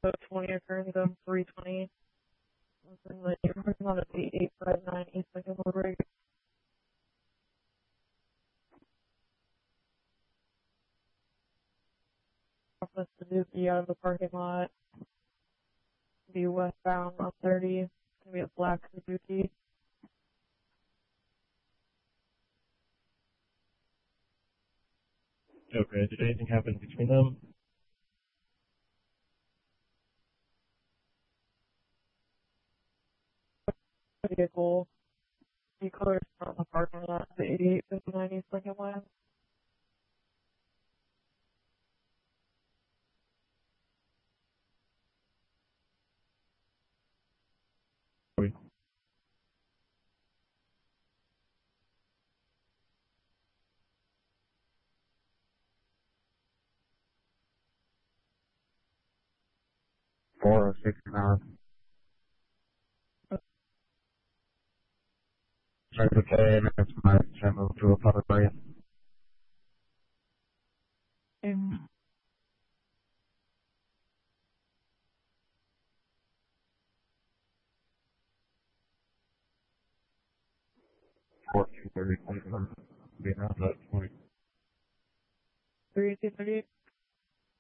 20 occurring to 320. You're working on a 8859 East Lincoln Road. Office Suzuki out of the parking lot. Be westbound on 30. It's gonna be a black Suzuki. Okay, did anything happen between them? Vehicle. The colors from the parking lot, the 8859 East Lincoln line. Wait. Four or six miles. That's okay, and it's my try to move to a public area. And 1430, being out that point. 3238.